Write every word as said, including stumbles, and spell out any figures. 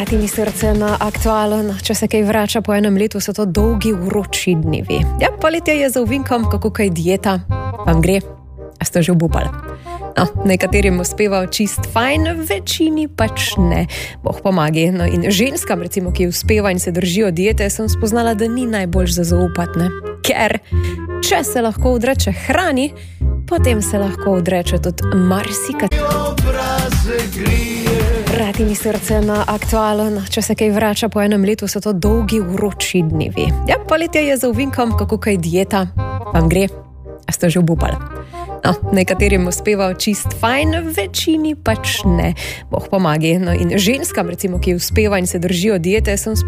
Vrati mi srce na aktualen, če se kaj vrača po enem letu, so to dolgi vroči dnevi. Ja, poletje je za ovinkom, kako kaj dieta. Vam gre? A ste že obupali? No, nekaterim uspeva čist fajn, večini pač ne. Boh pomagi. No in ženskam, recimo, ki uspeva in se držijo diete, sem spoznala, da ni najbolj za zaupati, ne? Ker, če se lahko odreče hrani, potem se lahko odreče tudi marsikatero. Vrati mi srce na aktualen, če se kaj vrača po enem letu, so to dolgi vroči dnevi. Ja, poletje je za ovinkom, kako kaj dieta. Vam gre? A ste že obupali? No, nekaterim uspeva čist fajn, večini pač ne. Boh pomagi. No in ženskam, recimo, ki uspeva in se držijo diete, sem